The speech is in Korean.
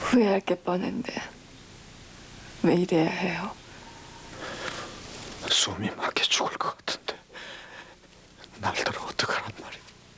후회할 게 뻔한데 왜 이래야 해요? 숨이 막혀 죽을 것 같은데.